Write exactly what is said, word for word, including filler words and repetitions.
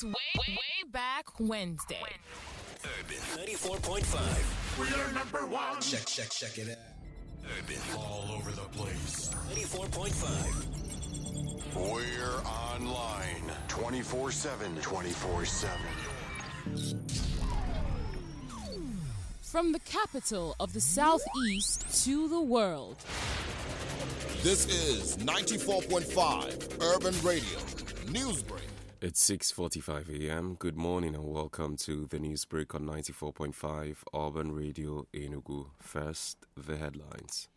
way, way back Wednesday. Urban ninety-four point five. We are number one. Check, check, check it out. Urban all over the place. ninety-four point five. We're online twenty-four seven, twenty-four seven. From the capital of the Southeast to the world. This is ninety-four point five Urban Radio Newsbreak. It's six forty-five a.m. Good morning and welcome to the Newsbreak on ninety-four point five Urban Radio Enugu. First, the headlines.